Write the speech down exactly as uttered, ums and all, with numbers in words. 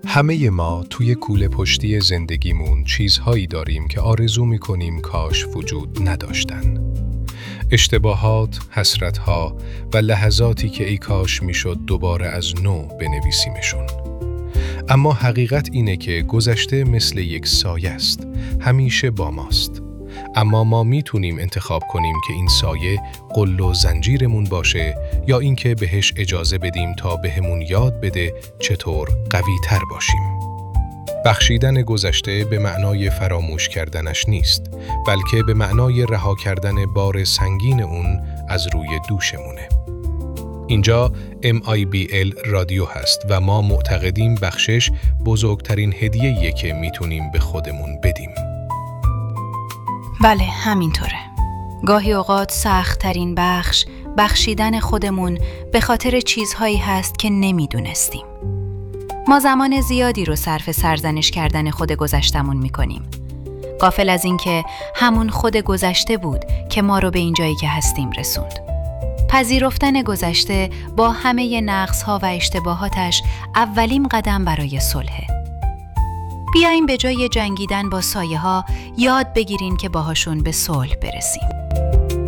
همه ما توی کوله پشتی زندگیمون چیزهایی داریم که آرزو می‌کنیم کاش وجود نداشتن. اشتباهات، حسرت‌ها و لحظاتی که ای کاش میشد دوباره از نو بنویسیمشون. اما حقیقت اینه که گذشته مثل یک سایه است، همیشه با ماست. اما ما میتونیم انتخاب کنیم که این سایه غل و زنجیرمون باشه یا اینکه بهش اجازه بدیم تا بهمون یاد بده چطور قوی تر باشیم. بخشیدن گذشته به معنای فراموش کردنش نیست، بلکه به معنای رها کردن بار سنگین اون از روی دوشمونه. اینجا ام آی بی ال رادیو هست و ما معتقدیم بخشش بزرگترین هدیه‌ایه که میتونیم به خودمون بدیم. بله، همینطوره. گاهی اوقات سخت‌ترین بخش بخشیدن خودمون به خاطر چیزهایی هست که نمیدونستیم. ما زمان زیادی رو صرف سرزنش کردن خود گذشتمون میکنیم، غافل از این که همون خود گذشته بود که ما رو به این جایی که هستیم رسوند. پذیرفتن گذشته با همه نقص‌ها و اشتباهاتش اولین قدم برای صلحه. بیایم به جای جنگیدن با سایه‌ها یاد بگیریم که باهاشون به صلح برسیم.